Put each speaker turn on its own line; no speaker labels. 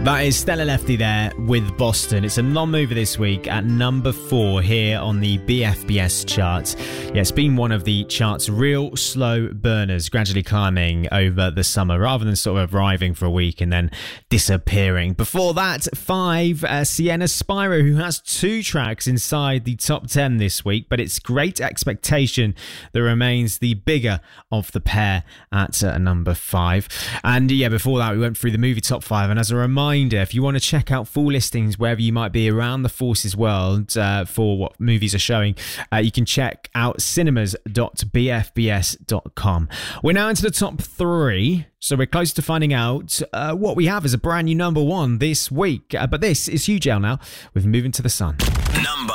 That is Stella Lefty there with Boston. It's a non-mover this week at number 4 here on the BFBS charts. Yeah, it's been one of the chart's real slow burners, gradually climbing over the summer rather than sort of arriving for a week and then disappearing. Before that, 5, Sienna Spyro, who has 2 tracks inside the top 10 this week, but it's Great Expectation that remains the bigger of the pair at number 5. And yeah, before that, we went through the movie top 5, and as a reminder, if you want to check out full listings wherever you might be around the Forces world for what movies are showing, you can check out cinemas.bfbs.com. We're now into the top 3, so we're close to finding out what we have as a brand new number 1 this week. But this is Hugh Jail now with Moving to the Sun.
Number